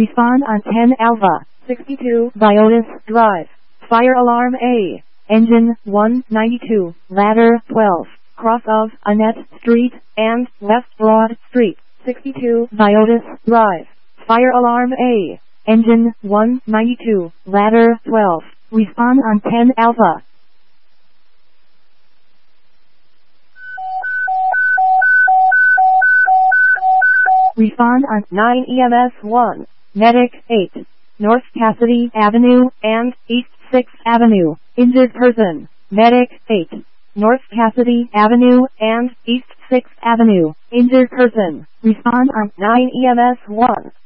Respond on 10 Alpha, 62 Biotis Drive. Fire alarm A. Engine 192, ladder 12, cross of Annette Street and West Broad Street, 62 Biotis Drive. Fire alarm A. Engine 192, ladder 12. Respond on 10 Alpha. Respond on 9 EMS 1. Medic 8. North Cassidy Avenue and East 6th Avenue. Injured person. Medic 8. North Cassidy Avenue and East 6th Avenue. Injured person. Respond on 9 EMS 1.